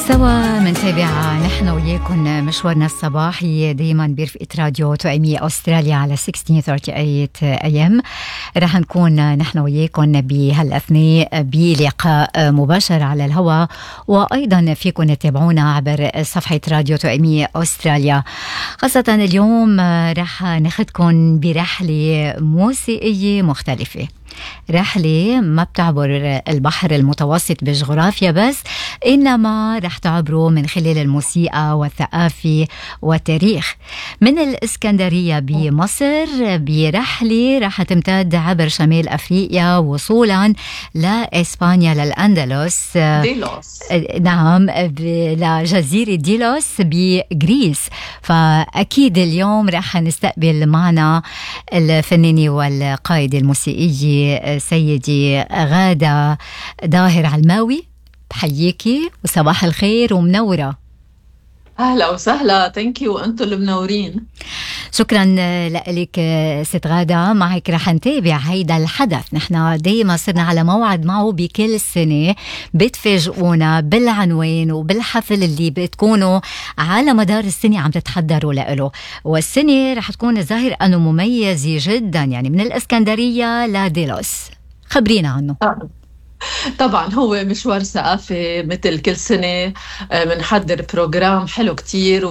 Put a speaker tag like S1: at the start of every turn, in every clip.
S1: سوا منتابع نحن وياكم مشوارنا الصباحي دايما برفقة راديو توأمية أستراليا على 1638 AM. رح نكون نحن وياكم بهالأثناء بلقاء مباشر على الهواء، وأيضا فيكم تتابعونا عبر صفحة راديو توأمية أستراليا. خاصة اليوم رح ناخدكم برحلة موسيقية مختلفة، رحلة ما بتعبر البحر المتوسط بالجغرافيا بس، إنما رح تعبروا من خلال الموسيقى والثقافة والتاريخ. من الإسكندرية بمصر برحلة رح تمتد عبر شمال أفريقيا وصولا لإسبانيا للأندلس،
S2: ديلوس.
S1: نعم، لجزيرة ديلوس بغريس. فأكيد اليوم رح نستقبل معنا الفنانة والقائدة الموسيقية سيدي غادة ظاهر علماوي. بحييكي وصباح الخير ومنورة.
S2: أهلا وسهلا، تانكيو، أنتوا اللي منورين.
S1: شكرا لك ست غادة. معك رح نتابع هيدا الحدث، نحن دايما صرنا على موعد معه بكل سنة، بتفاجئونا بالعنوان وبالحفل اللي بتكونوا على مدار السنة عم تتحضروا له، والسنة رح تكون الظاهر أنه مميزة جدا، يعني من الإسكندرية لديلوس. خبرينا عنه.
S2: طبعا هو مشوار ثقافي مثل كل سنة، بنحضر بروجرام حلو كتير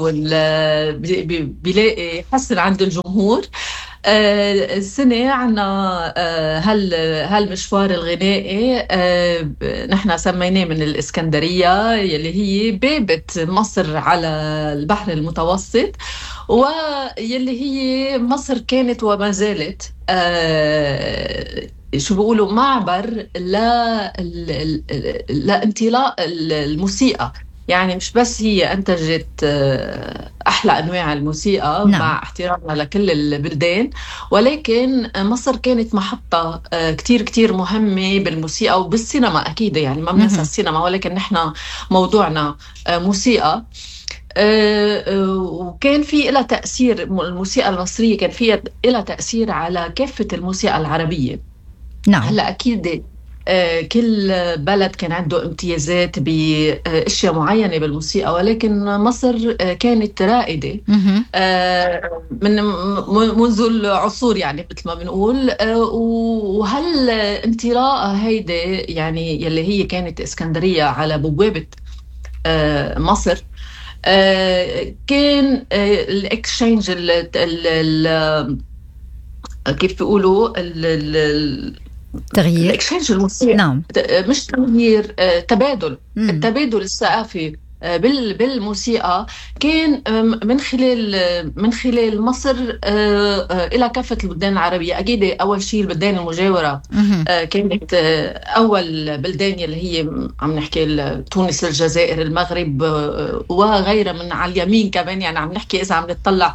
S2: بيلاقي حسن عند الجمهور. السنة عنا هالمشوار الغنائي نحن سميناه من الإسكندرية، يلي هي بابة مصر على البحر المتوسط، ويلي هي مصر كانت وما زالت شو بيقولوا معبر لانطلاق الموسيقى. يعني مش بس هي أنتجت أحلى أنواع الموسيقى، نعم، مع احترامنا لكل البلدان، ولكن مصر كانت محطة كتير كتير مهمة بالموسيقى وبالسينما أكيد. يعني ما بننسى السينما، ولكن نحن موضوعنا موسيقى. وكان في لها تأثير، الموسيقى المصرية كان فيها لها تأثير على كافة الموسيقى العربية. نعم. هلا أكيد كل بلد كان عنده امتيازات بأشياء معينة بالموسيقى، ولكن مصر كانت رائدة منذ العصور، يعني مثل ما بنقول. وهالانطلاقة هيدي يعني يلي هي كانت اسكندرية على بوابة مصر، كان الاكسشينج كيف بيقولوا
S1: تغيير،
S2: الاكسشينج الموسيقى، نعم، مش تغيير، تبادل. التبادل الثقافي بالموسيقى كان من خلال مصر إلى كافة البلدان العربية. أكيد أول شيء البلدان المجاورة كانت أول بلدان اللي هي عم نحكي تونس، الجزائر، المغرب وغيرها من على اليمين كمان. يعني عم نحكي إذا عم نطلع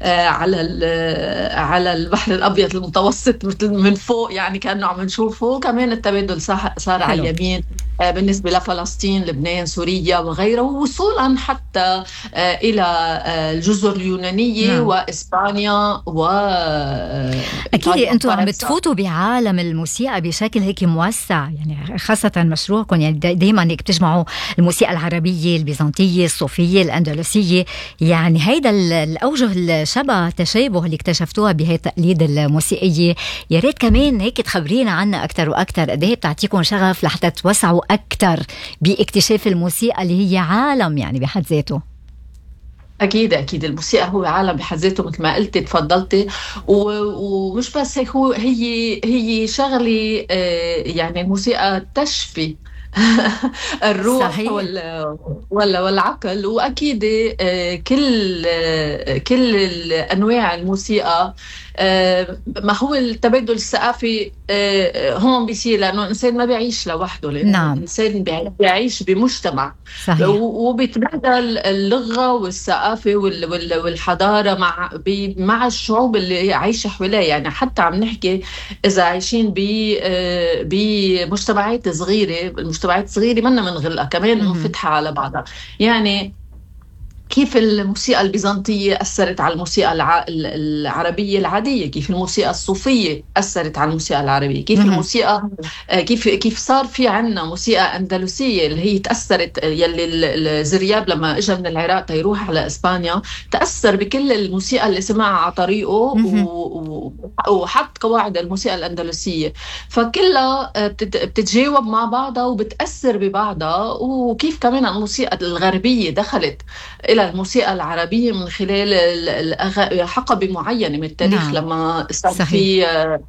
S2: على البحر الأبيض المتوسط مثل من فوق، يعني كأنه عم نشوفه. كمان التبادل صار على اليمين بالنسبة لفلسطين، لبنان، سوريا وغيره، وصولا حتى إلى الجزر اليونانية، نعم، وإسبانيا
S1: أكيد أنتم عم بتفوتوا بعالم الموسيقى بشكل هيك موسع، يعني خاصة مشروعكم يعني دايما هيك بتجمعوا الموسيقى العربية، البيزنطية، الصوفية، الأندلسية. يعني هيدا الأوجه الشبه تشابه اللي اكتشفتوها بهي التقليد الموسيقية. يا ريت كمان هيك تخبرينا عنها أكتر وأكتر، قد ايه بتعطيكم شغف لحتى توسعوا أكتر باكتشاف الموسيقى اللي هي عالم يعني بحد ذاته.
S2: أكيد الموسيقى هو عالم بحد ذاته مثل ما قلتي، تفضلتي. ومش بس هيك، هي شغلة، يعني الموسيقى تشفي الروح والعقل. وأكيد كل أنواع الموسيقى، ما هو التبادل الثقافي هون بيصير، لأنه الإنسان ما بيعيش لوحده، لأنه نعم، الإنسان بيعيش بمجتمع، صحيح، وبيتبادل اللغة والثقافة والحضارة مع الشعوب اللي عايشة حواليه. يعني حتى عم نحكي إذا عايشين بمجتمعات صغيرة، المجتمعات صغيرة منا منغلقة كمان منفتحة على بعضها. يعني كيف الموسيقى البيزنطية أثرت على الموسيقى العربية العادية، كيف الموسيقى الصوفية أثرت على الموسيقى العربية، كيف الموسيقى كيف صار في عنا موسيقى أندلسية اللي هي تأثرت، يلي الزرياب لما إجا من العراق يروح على إسبانيا تأثر بكل الموسيقى اللي سمعها على طريقه وحط قواعد الموسيقى الأندلسية، فكلها بتتجاوب مع بعضها وبتأثر ببعضها. وكيف كمان الموسيقى الغربية دخلت إلى الموسيقى العربية من خلال حقبة معينة من التاريخ. نعم. لما صار في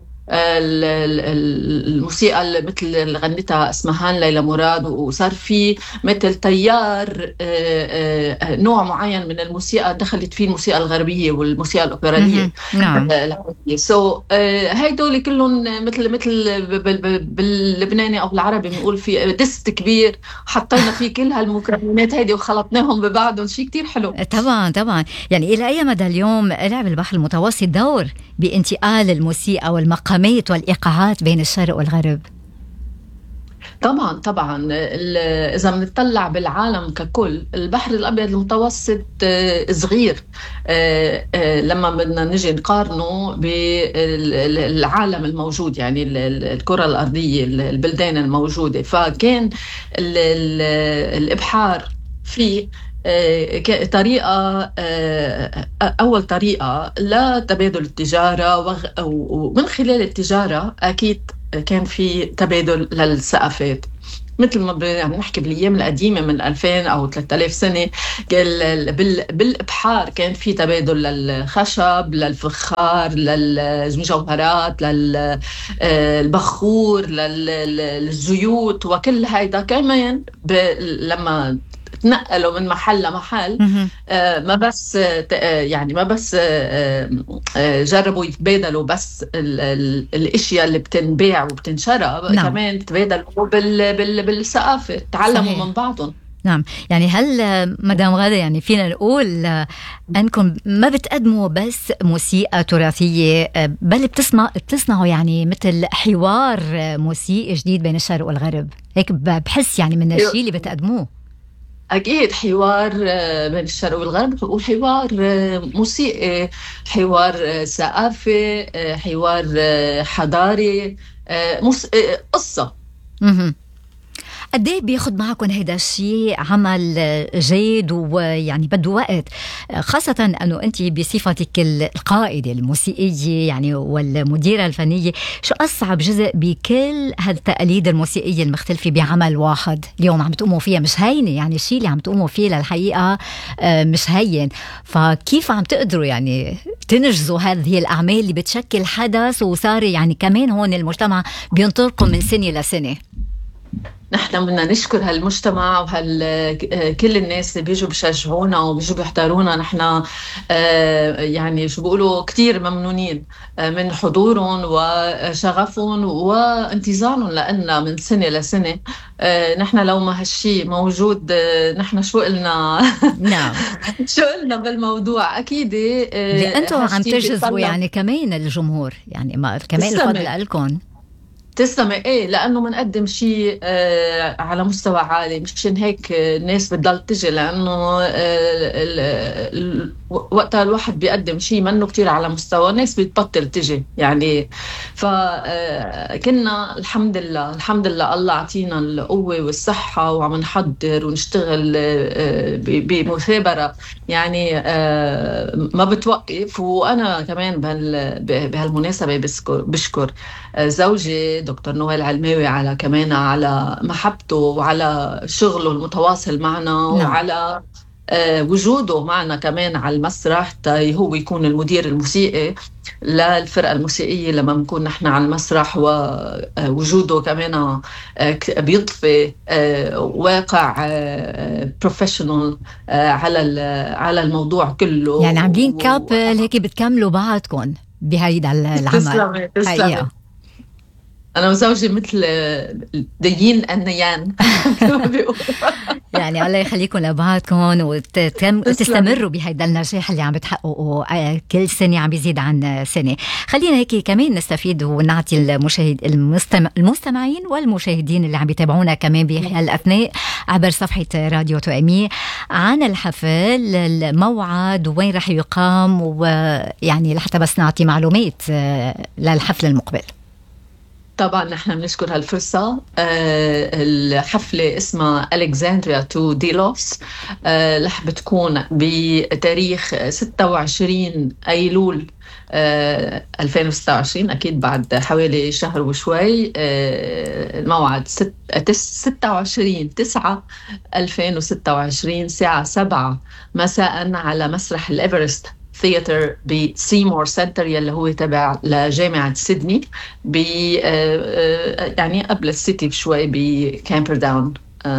S2: الموسيقى مثل اللي غنتها اسمهان ليلى مراد، وصار في مثل تيار نوع معين من الموسيقى دخلت فيه الموسيقى الغربية والموسيقى الأوبرالية. نعم. هيدول كلهم مثل باللبناني أو بالعربي بنقول في دست كبير حطينا فيه كل هالمكونات هيدي وخلطناهم ببعضهم، شيء كتير حلو.
S1: طبعا يعني إلى أي مدى اليوم لعب البحر المتوسط دور بانتقال الموسيقى والمقامات والإيقاعات بين الشرق والغرب؟
S2: طبعا إذا بنطلع بالعالم ككل، البحر الأبيض المتوسط صغير لما بدنا نجي نقارنه بالعالم الموجود، يعني الكرة الأرضية، البلدان الموجودة. فكان الإبحار فيه طريقة، أول طريقة لتبادل التجارة، ومن خلال التجارة أكيد كان في تبادل للثقافات، مثل ما يعني نحكي بالأيام القديمة من 2000 أو 3000 سنة بالإبحار كان في تبادل للخشب، للفخار، للمجوهرات، للبخور، للزيوت، وكل هيدا كمان لما تنقلوا من محل لمحل ما بس جربوا يتبادلوا بس الاشياء اللي بتنباع وبتنشرى. نعم. كمان تبادلوا بالثقافه، تعلموا من بعضهم.
S1: نعم، يعني هل مدام غادة يعني فينا نقول أنكم ما بتقدموا بس موسيقى تراثية، بل بتصنعوا يعني مثل حوار موسيقي جديد بين الشرق والغرب؟ هيك بحس يعني من الشيء اللي بتقدموه.
S2: أكيد حوار بين الشرق والغرب، وحوار موسيقي، حوار ثقافي، حوار حضاري، قصة.
S1: قد ايه بياخد معكم هيدا الشيء عمل جيد ويعني بده وقت، خاصة أنه أنت بصفتك القائدة الموسيقية يعني والمديرة الفنية، شو أصعب جزء بكل هالتقاليد الموسيقية المختلفة بعمل واحد اليوم عم تقوموا فيها؟ مش هينة يعني، الشيء اللي عم تقوموا فيه للحقيقة مش هين، فكيف عم تقدروا يعني تنجزوا هذه الأعمال اللي بتشكل حدث وصار يعني كمان هون المجتمع بينطركم من سنة لسنة؟
S2: نحن بدنا نشكر هالمجتمع كل الناس اللي بيجوا بيشجعونا وبيجوا بيحضرونا. نحن يعني شو بيقولوا كتير ممنونين من حضورهم وشغفهم وانتظارهم لنا من سنة لسنة. نحن لو ما هالشي موجود نحن شو قلنا؟ نعم شو قلنا بالموضوع؟ أكيد
S1: أنتوا عم تجذبوا يعني كمان الجمهور، يعني ما كمان الفضل لكم.
S2: تسلمي. ايه، لانه بنقدم شيء على مستوى عالي، مشان هيك الناس بتضل تجي، لانه وقتها الواحد بيقدم شيء منه كتير على مستوى، الناس بتبطل تجي يعني. فكنا الحمد لله الله عطينا القوة والصحة، وعم نحضر ونشتغل بمثابرة يعني ما بتوقف. وأنا كمان بهالمناسبة بشكر زوجي دكتور نوال علماوي على كمان على محبته وعلى شغله المتواصل معنا. نعم. وعلى وجوده معنا كمان على المسرح، هو يكون المدير الموسيقي للفرقة الموسيقية لما نكون نحن على المسرح، ووجوده كمان بيضفي واقع بروفيشنال على الموضوع كله.
S1: يعني عاملين كابل هيك بتكملوا بعضكم بهيدا العمل.
S2: تسلمي. أنا وزوجي مثل ديين النيان.
S1: يعني الله يخليكم لبعضكم وتستمروا بهذا النجاح اللي عم بتحققوا كل سنة عم بيزيد عن سنة. خلينا هيك كمان نستفيد ونعطي المستمعين والمشاهدين اللي عم بيتابعونا كمان بهالأثناء عبر صفحة راديو توأمية عن الحفل، الموعد وين رح يقام، ويعني لحتى بس نعطي معلومات للحفل المقبل.
S2: طبعا نحن بنشكر هالفرصة. الحفلة اسمها ألكسندريا تو ديلوس، رح بتكون بتاريخ 26 أيلول 2026، أكيد بعد حوالي شهر وشوي. الموعد 26/9/2026 الساعة 7 مساء على مسرح الإيفرست ثياتر بسيمور سنتر يلي هو تبع لجامعة سيدني يعني قبل السيتي بشوي بكامبرداون،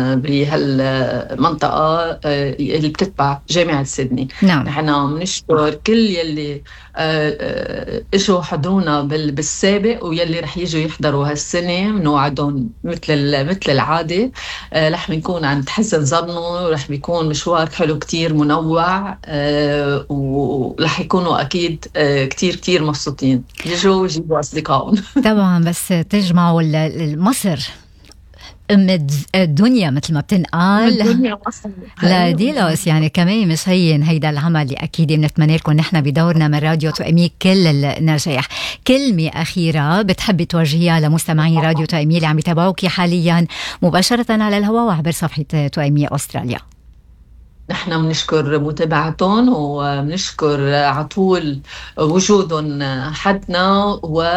S2: بهالمنطقة اللي بتتبع جامعة سيدني.
S1: نعم.
S2: نحن بنشكر كل يلي اجوا حضرونا بالسابق ويلي رح يجوا يحضروا هالسنة، بنوعدهم مثل العادة. رح بنكون عند حسن ظنه، رح بيكون مشوار حلو كتير منوع، ورح يكونوا أكيد كتير مبسوطين. يجوا ويجيبوا أصدقائهم. طبعا
S1: بس تجمعوا مصر الدنيا مثل ما بتنقال لديلوس، يعني كمان مش هين هيدا العمل اللي أكيد بنتمنى لكم نحن بدورنا من راديو توأمية كل النجاح. كلمة أخيرة بتحبي توجهيها لمستمعين راديو توأمية اللي عم يتابعوكي حاليا مباشرة على الهواء وعبر صفحة توأمية أستراليا؟
S2: نحن بنشكر متابعتهم وبنشكر عطول وجودهم حدنا،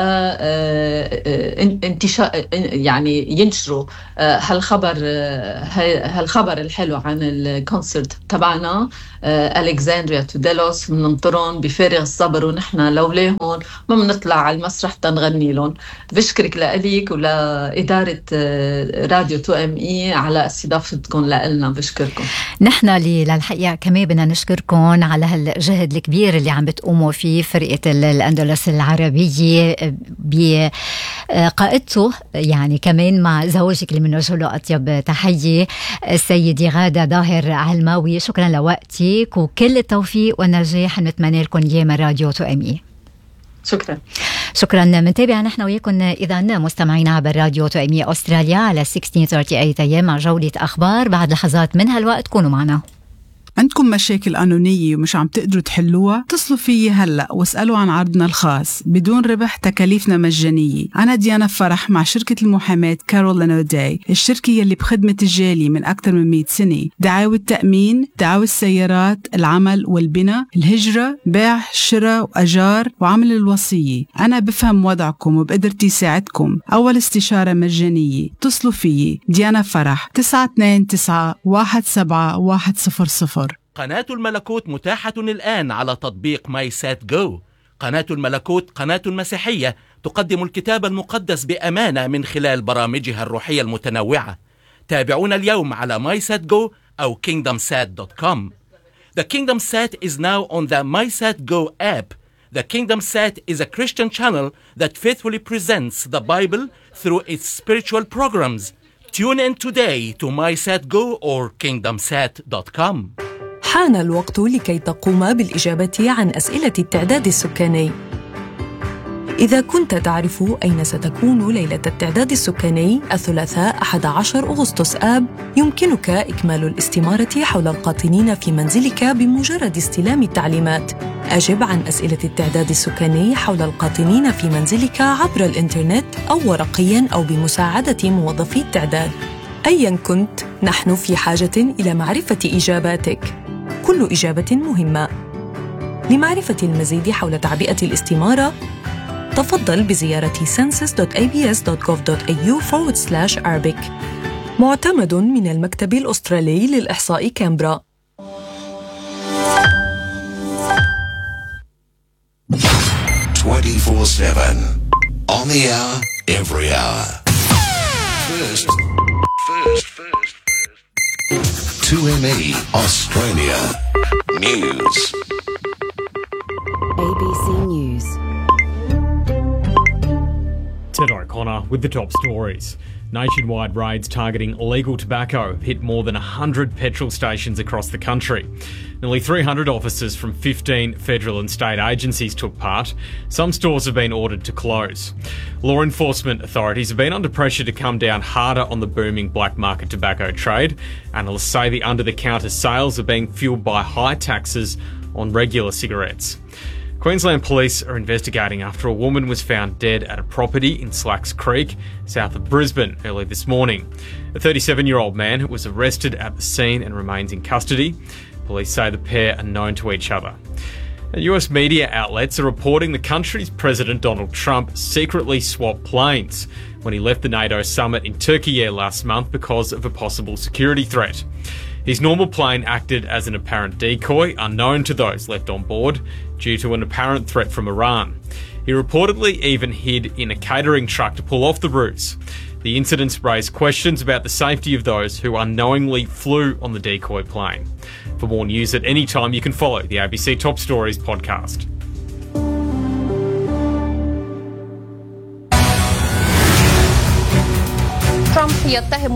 S2: وانتشار يعني ينشروا هالخبر الحلو عن الكونسرت تبعنا ألكسندريا تو ديلوس. بننطرهم بفارغ الصبر، ونحن لولاهم ما بنطلع على المسرح تنغني لهم. بشكرك لأليك ولإدارة راديو توأمية على استضافتكم لنا. بشكركم.
S1: نحن للحقيقة كمان بدنا نشكركم على هالجهد الكبير اللي عم بتقوموا فيه فرقة الأندلس العربية بقائدته، يعني كمان مع زوجك اللي بنوجه له أطيب تحية السيدة غادة ظاهر علماوي. شكرا لوقتك وكل التوفيق والنجاح نتمنى لكم إياه من راديو توأمية. شكرا. منتابع نحن وياكم إذا مستمعين عبر راديو توأمية أستراليا على 1638 AM مع جولة أخبار. بعد لحظات من هالوقت كونوا معنا.
S3: عندكم مشاكل قانونية ومش عم تقدروا تحلوها؟ اتصلوا فيي هلأ واسألوا عن عرضنا الخاص بدون ربح، تكاليفنا مجانية. أنا ديانا فرح مع شركة المحاماة كارول أوداي، الشركة يلي بخدمة الجالية من أكثر من 100 سنة. دعاوى التأمين، دعاوى السيارات، العمل والبناء، الهجرة، بيع، شراء وأجار وعمل الوصية. أنا بفهم وضعكم وبقدرتي ساعدكم. أول استشارة مجانية. اتصلوا فيي ديانا فرح 929-17100.
S4: قناة الملكوت متاحة الآن على تطبيق ماي سات جو. قناة الملكوت قناة مسيحية تقدم الكتاب المقدس بأمانة من خلال برامجها الروحية المتنوعة. تابعونا اليوم على MySatGo أو KingdomSat.com. The Kingdom Sat is now on the MySatGo app. The Kingdom Sat is a Christian channel that faithfully presents the Bible through its spiritual programs. Tune in today to MySatGo or KingdomSat.com.
S5: حان الوقت لكي تقوم بالإجابة عن أسئلة التعداد السكاني. إذا كنت تعرف أين ستكون ليلة التعداد السكاني الثلاثاء 11 أغسطس آب، يمكنك إكمال الاستمارة حول القاطنين في منزلك بمجرد استلام التعليمات. أجب عن أسئلة التعداد السكاني حول القاطنين في منزلك عبر الإنترنت أو ورقياً أو بمساعدة موظفي التعداد. أياً كنت، نحن في حاجة إلى معرفة إجاباتك. كل إجابة مهمة. لمعرفة المزيد حول تعبئة الاستمارة، تفضل بزيارة census.abs.gov.au/Arabic. معتمد من المكتب الأسترالي للإحصاء كامبرا.
S6: 24/7 on the hour, every hour. First. 2ME Australia News.
S7: ABC News.
S8: Ted O'Connor with the top stories.
S7: Nationwide raids targeting illegal tobacco have hit more than 100 petrol stations across the country. Nearly 300 officers from 15 federal and state agencies took part. Some stores have been ordered to close. Law enforcement authorities have been under pressure to come down harder on the booming black market tobacco trade. Analysts say the under-the-counter sales are being fuelled by high taxes on regular cigarettes. Queensland police are investigating after a woman was found dead at a property in Slacks Creek, south of Brisbane, early this morning. A 37-year-old man was arrested at the scene and remains in custody. Police say the pair are known to each other. And US media outlets are reporting the country's President Donald Trump secretly swapped planes when he left the NATO summit in Turkey last month because of a possible security threat. His normal plane acted as an apparent decoy, unknown to those left on board, due to an apparent threat from Iran. He reportedly even hid in a catering truck to pull off the ruse. The incidents raised questions about the safety of those who unknowingly flew on the decoy plane. For more news at any time, you can follow the ABC Top Stories podcast.
S8: ترامب يتهم